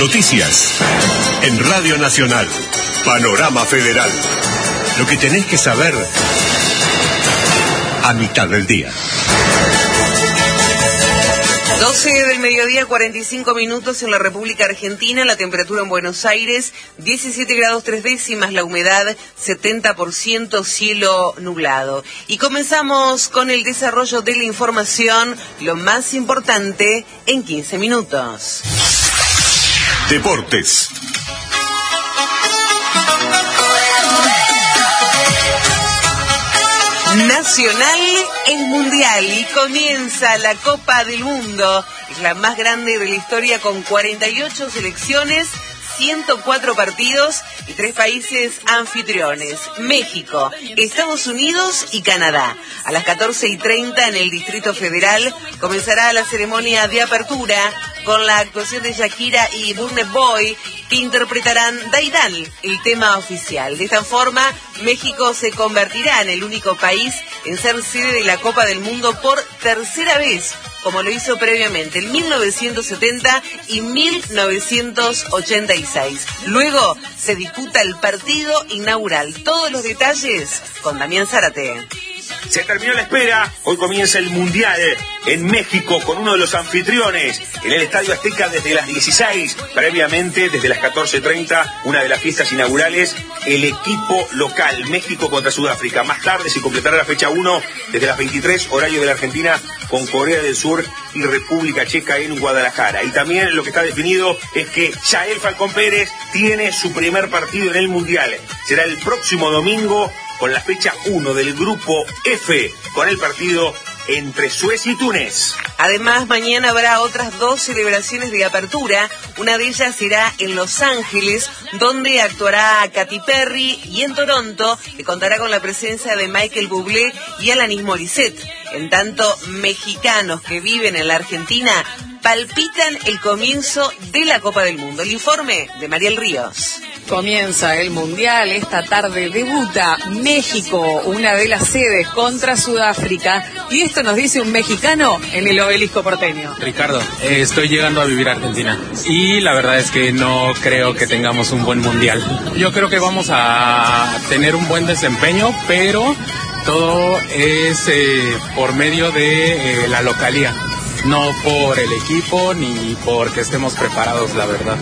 Noticias en Radio Nacional. Panorama Federal. Lo que tenés que saber a mitad del día. 12 del mediodía, 45 minutos en la República Argentina, la temperatura en Buenos Aires, 17 grados 3 décimas, la humedad 70%, cielo nublado. Y comenzamos con el desarrollo de la información, lo más importante en 15 minutos. Deportes. Nacional es mundial y comienza la Copa del Mundo. Es la más grande de la historia con 48 selecciones, 104 partidos y 3 países anfitriones: México, Estados Unidos y Canadá. A las 14:30 en el Distrito Federal comenzará la ceremonia de apertura con la actuación de Shakira y Burna Boy, que interpretarán Daidan, el tema oficial. De esta forma, México se convertirá en el único país en ser sede de la Copa del Mundo por tercera vez, como lo hizo previamente en 1970 y 1986. Luego se disputa el partido inaugural. Todos los detalles con Damián Zárate. Se terminó la espera, hoy comienza el Mundial en México con uno de los anfitriones en el Estadio Azteca desde las 16, previamente desde las 14:30, una de las fiestas inaugurales, el equipo local, México contra Sudáfrica. Más tarde se completará la fecha 1 desde las 23, horario de la Argentina, con Corea del Sur y República Checa en Guadalajara. Y también lo que está definido es que Yael Falcón Pérez tiene su primer partido en el Mundial. Será el próximo domingo con la fecha 1 del Grupo F, con el partido entre Suecia y Túnez. Además, mañana habrá otras 2 celebraciones de apertura. Una de ellas será en Los Ángeles, donde actuará Katy Perry, y en Toronto, que contará con la presencia de Michael Bublé y Alanis Morissette. En tanto, mexicanos que viven en la Argentina palpitan el comienzo de la Copa del Mundo. El informe de Mariel Ríos. Comienza el Mundial, esta tarde debuta México, una de las sedes, contra Sudáfrica, y esto nos dice un mexicano en el Obelisco porteño. Ricardo, estoy llegando a vivir a Argentina y la verdad es que no creo que tengamos un buen Mundial. Yo creo que vamos a tener un buen desempeño, pero todo es por medio de la localía, no por el equipo ni porque estemos preparados, la verdad.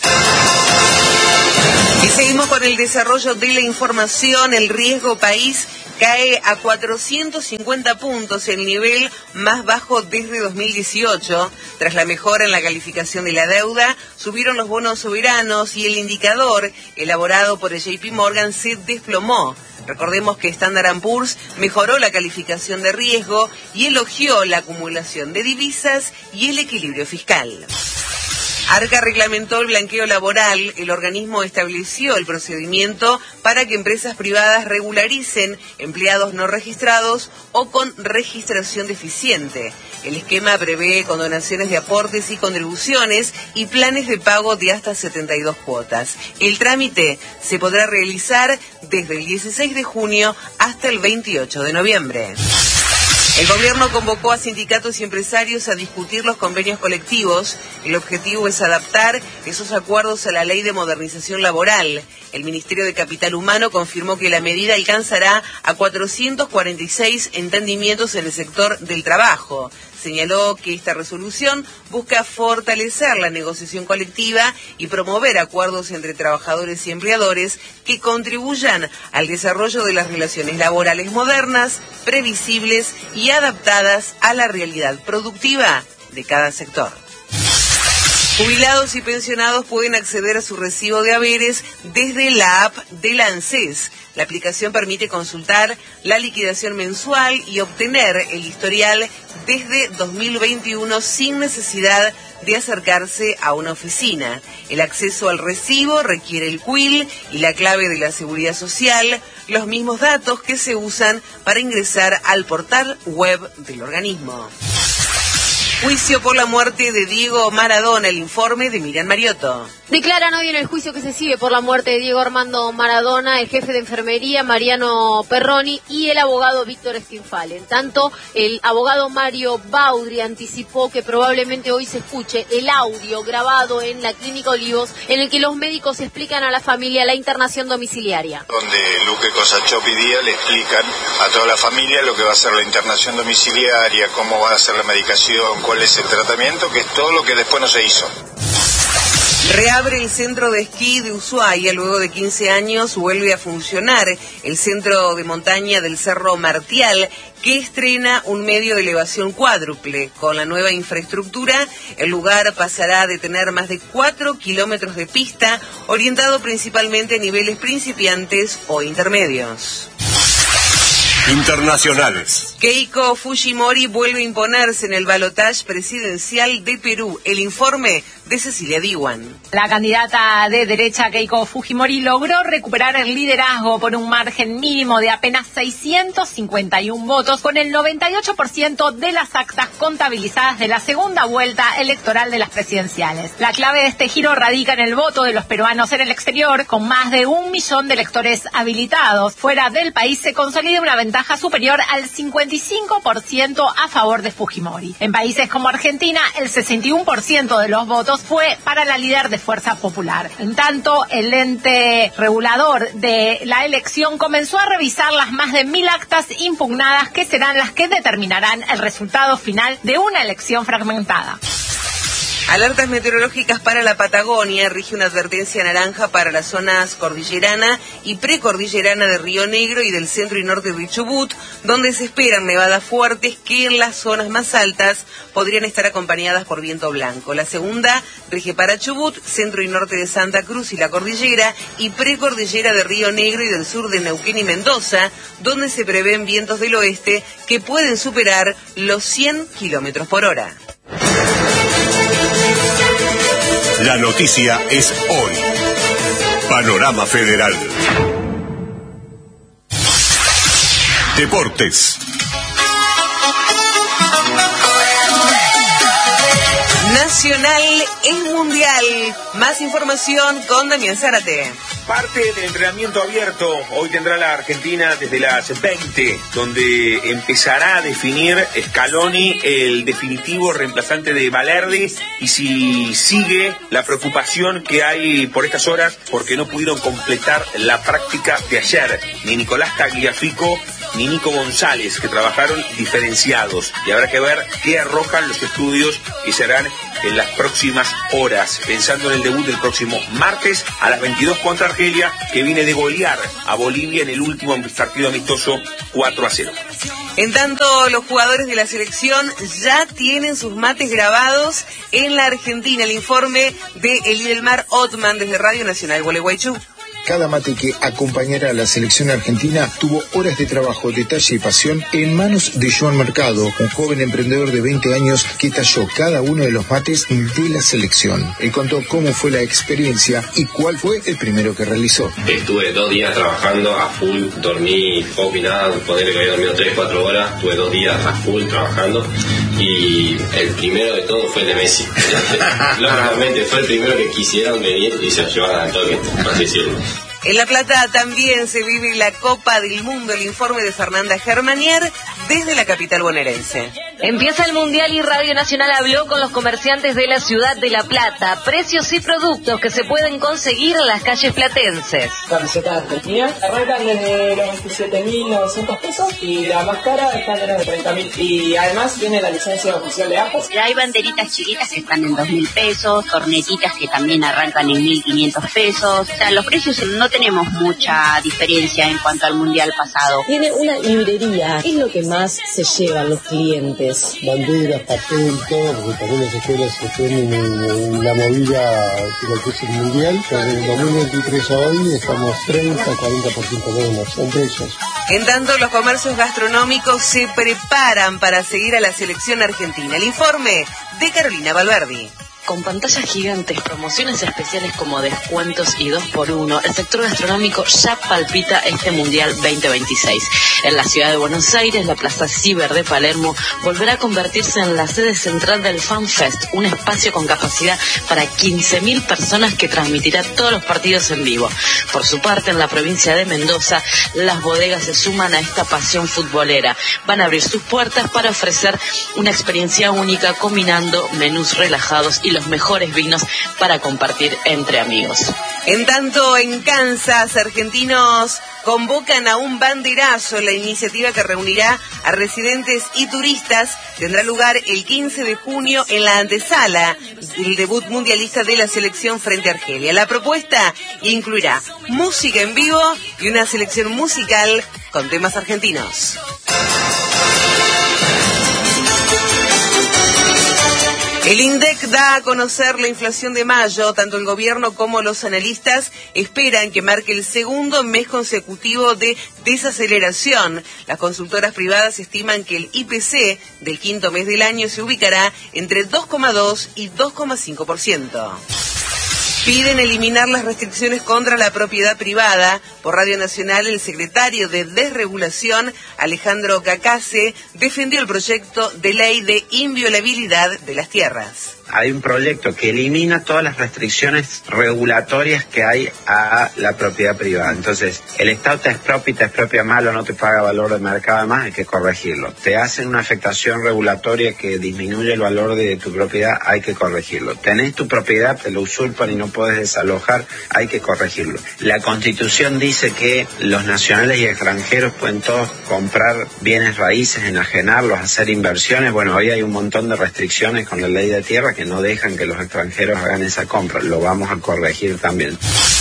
Y seguimos con el desarrollo de la información. El riesgo país cae a 450 puntos, el nivel más bajo desde 2018. Tras la mejora en la calificación de la deuda, subieron los bonos soberanos y el indicador elaborado por el JP Morgan se desplomó. Recordemos que Standard & Poor's mejoró la calificación de riesgo y elogió la acumulación de divisas y el equilibrio fiscal. Arca reglamentó el blanqueo laboral. El organismo estableció el procedimiento para que empresas privadas regularicen empleados no registrados o con registración deficiente. El esquema prevé condonaciones de aportes y contribuciones y planes de pago de hasta 72 cuotas. El trámite se podrá realizar desde el 16 de junio hasta el 28 de noviembre. El gobierno convocó a sindicatos y empresarios a discutir los convenios colectivos. El objetivo es adaptar esos acuerdos a la Ley de Modernización Laboral. El Ministerio de Capital Humano confirmó que la medida alcanzará a 446 entendimientos en el sector del trabajo. Señaló que esta resolución busca fortalecer la negociación colectiva y promover acuerdos entre trabajadores y empleadores que contribuyan al desarrollo de las relaciones laborales modernas, previsibles y adaptadas a la realidad productiva de cada sector. Jubilados y pensionados pueden acceder a su recibo de haberes desde la app de la ANSES. La aplicación permite consultar la liquidación mensual y obtener el historial desde 2021 sin necesidad de acercarse a una oficina. El acceso al recibo requiere el CUIL y la clave de la Seguridad Social, los mismos datos que se usan para ingresar al portal web del organismo. Juicio por la muerte de Diego Maradona, el informe de Miriam Mariotto. Declaran hoy en el juicio que se sigue por la muerte de Diego Armando Maradona el jefe de enfermería Mariano Perroni y el abogado Víctor Stinfale. En tanto, el abogado Mario Baudri anticipó que probablemente hoy se escuche el audio grabado en la Clínica Olivos en el que los médicos explican a la familia la internación domiciliaria. Donde Luque Cosachop y Díaz le explican a toda la familia lo que va a ser la internación domiciliaria, cómo va a ser la medicación, cuál es el tratamiento, que es todo lo que después no se hizo. Reabre el centro de esquí de Ushuaia, luego de 15 años vuelve a funcionar el centro de montaña del Cerro Martial, que estrena un medio de elevación cuádruple. Con la nueva infraestructura, el lugar pasará de tener más de 4 kilómetros de pista, orientado principalmente a niveles principiantes o intermedios. Internacionales. Keiko Fujimori vuelve a imponerse en el balotaje presidencial de Perú. El informe de Cecilia Diwan. La candidata de derecha Keiko Fujimori logró recuperar el liderazgo por un margen mínimo de apenas 651 votos, con el 98% de las actas contabilizadas de la segunda vuelta electoral de las presidenciales. La clave de este giro radica en el voto de los peruanos en el exterior, con más de 1 millón de electores habilitados. Fuera del país se consolida una ventaja superior al 55% a favor de Fujimori. En países como Argentina, el 61% de los votos fue para la líder de Fuerza Popular. En tanto, el ente regulador de la elección comenzó a revisar las más de 1000 actas impugnadas, que serán las que determinarán el resultado final de una elección fragmentada. Alertas meteorológicas para la Patagonia. Rige una advertencia naranja para las zonas cordillerana y precordillerana de Río Negro y del centro y norte de Chubut, donde se esperan nevadas fuertes que en las zonas más altas podrían estar acompañadas por viento blanco. La segunda rige para Chubut, centro y norte de Santa Cruz y la cordillera, y precordillera de Río Negro y del sur de Neuquén y Mendoza, donde se prevén vientos del oeste que pueden superar los 100 kilómetros por hora. La noticia es hoy. Panorama Federal. Deportes. Nacional es mundial. Más información con Damián Zárate. Parte del entrenamiento abierto hoy tendrá la Argentina desde las 20, donde empezará a definir Scaloni el definitivo reemplazante de Balerdi, y si sigue la preocupación que hay por estas horas porque no pudieron completar la práctica de ayer, ni Nicolás Tagliafico ni Nico González, que trabajaron diferenciados, y habrá que ver qué arrojan los estudios que se harán en las próximas horas, pensando en el debut del próximo martes a las 22 contra Argelia, que viene de golear a Bolivia en el último partido amistoso 4-0. En tanto, los jugadores de la selección ya tienen sus mates grabados en la Argentina. El informe de Elidelmar Ottman desde Radio Nacional Gualeguaychú. Cada mate que acompañará a la selección argentina tuvo horas de trabajo, detalle y pasión en manos de Joan Mercado, un joven emprendedor de 20 años que talló cada uno de los mates de la selección. Él contó cómo fue la experiencia y cuál fue el primero que realizó. Estuve 2 días trabajando a full, dormí poco y nada, ponerle que había dormido 3-4 horas, estuve 2 días a full trabajando, y el primero de todo fue el de Messi. Lógicamente fue el primero que quisieron venir y se lo llevaron al toque, así decirlo. En La Plata también se vive la Copa del Mundo. El informe de Fernanda Germanier desde la capital bonaerense. Empieza el Mundial y Radio Nacional habló con los comerciantes de la ciudad de La Plata. Precios y productos que se pueden conseguir en las calles platenses. Camisetas argentinas arrancan desde los 27.900 pesos y la más cara está en los 30.000. Y además tiene la licencia oficial de APOS. Hay banderitas chiquitas que están en 2.000 pesos, cornetitas que también arrancan en 1.500 pesos. O sea, los precios no tenemos mucha diferencia en cuanto al mundial pasado. Tiene una librería, ¿qué es lo que más se llevan los clientes? Banderas, papel, todo, porque también las escuelas se venden en la movida de lo que es el mundial. Desde el 2023 a hoy estamos 30-40% menos en precios. En tanto, los comercios gastronómicos se preparan para seguir a la selección argentina. El informe de Carolina Valverdi. Con pantallas gigantes, promociones especiales como descuentos y 2x1, el sector gastronómico ya palpita este Mundial 2026. En la ciudad de Buenos Aires, la Plaza Ciber de Palermo volverá a convertirse en la sede central del FanFest, un espacio con capacidad para 15.000 personas que transmitirá todos los partidos en vivo. Por su parte, en la provincia de Mendoza, las bodegas se suman a esta pasión futbolera. Van a abrir sus puertas para ofrecer una experiencia única, combinando menús relajados y los mejores vinos para compartir entre amigos. En tanto, en Kansas, argentinos convocan a un banderazo. La iniciativa, que reunirá a residentes y turistas, tendrá lugar el 15 de junio en la antesala del debut mundialista de la selección frente a Argelia. La propuesta incluirá música en vivo y una selección musical con temas argentinos. El INDEC da a conocer la inflación de mayo. Tanto el gobierno como los analistas esperan que marque el segundo mes consecutivo de desaceleración. Las consultoras privadas estiman que el IPC del quinto mes del año se ubicará entre 2,2 y 2,5%. Piden eliminar las restricciones contra la propiedad privada. Por Radio Nacional, el secretario de Desregulación, Alejandro Cacase, defendió el proyecto de ley de inviolabilidad de las tierras. Hay un proyecto que elimina todas las restricciones regulatorias que hay a la propiedad privada. Entonces, el Estado te expropia malo, no te paga valor de mercado, más hay que corregirlo. Te hacen una afectación regulatoria que disminuye el valor de tu propiedad, hay que corregirlo. Tenés tu propiedad, te lo usurpan y no puedes desalojar, hay que corregirlo. La Constitución dice que los nacionales y extranjeros pueden todos comprar bienes raíces, enajenarlos, hacer inversiones. Bueno, hoy hay un montón de restricciones con la ley de tierra que no dejan que los extranjeros hagan esa compra. Lo vamos a corregir también.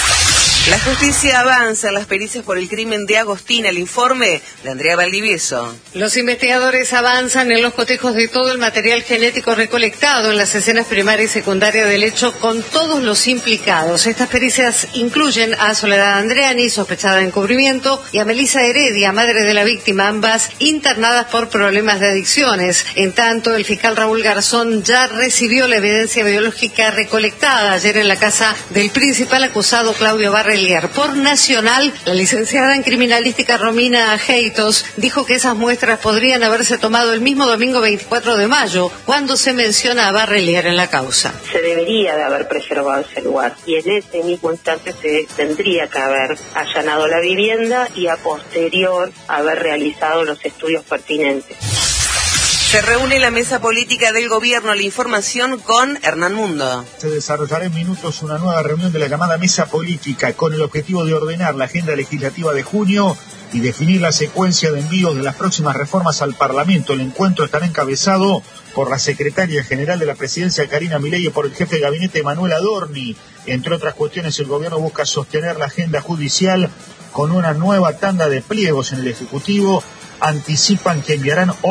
La justicia avanza en las pericias por el crimen de Agostina. El informe de Andrea Valdivieso. Los investigadores avanzan en los cotejos de todo el material genético recolectado en las escenas primaria y secundaria del hecho con todos los implicados. Estas pericias incluyen a Soledad Andreani, sospechada de encubrimiento, y a Melissa Heredia, madre de la víctima, ambas internadas por problemas de adicciones. En tanto, el fiscal Raúl Garzón ya recibió la evidencia biológica recolectada ayer en la casa del principal acusado, Claudio Barrelier. Por Nacional, la licenciada en criminalística Romina Heitos dijo que esas muestras podrían haberse tomado el mismo domingo 24 de mayo, cuando se menciona a Barrelier en la causa. Se debería de haber preservado ese lugar y en ese mismo instante se tendría que haber allanado la vivienda y a posterior haber realizado los estudios pertinentes. Se reúne la mesa política del gobierno. La información con Hernán Mundo. Se desarrollará en minutos una nueva reunión de la llamada mesa política con el objetivo de ordenar la agenda legislativa de junio y definir la secuencia de envíos de las próximas reformas al Parlamento. El encuentro estará encabezado por la secretaria general de la presidencia, Karina Milei, y por el jefe de gabinete, Manuel Adorni. Entre otras cuestiones, el gobierno busca sostener la agenda judicial con una nueva tanda de pliegos en el Ejecutivo. Anticipan que enviarán